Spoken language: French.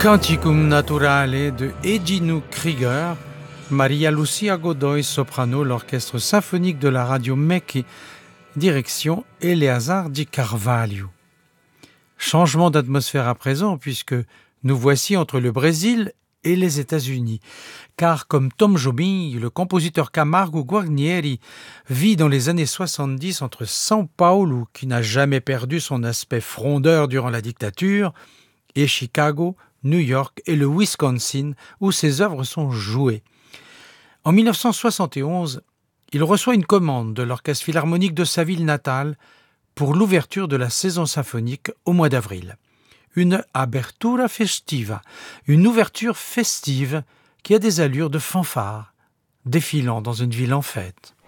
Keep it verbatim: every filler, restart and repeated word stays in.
Canticum Naturale de Egino Krieger, Maria Lucia Godoy, soprano, l'orchestre symphonique de la radio Mecchi, direction Eleazar Di Carvalho. Changement d'atmosphère à présent, puisque nous voici entre le Brésil et les États-Unis. Car comme Tom Jobim, le compositeur Camargo Guarnieri vit dans les années soixante-dix entre São Paulo, qui n'a jamais perdu son aspect frondeur durant la dictature, et Chicago, New York et le Wisconsin, où ses œuvres sont jouées. En mille neuf cent soixante et onze, il reçoit une commande de l'Orchestre philharmonique de sa ville natale pour l'ouverture de la saison symphonique au mois d'avril. Une abertura festiva, une ouverture festive qui a des allures de fanfare, défilant dans une ville en fête.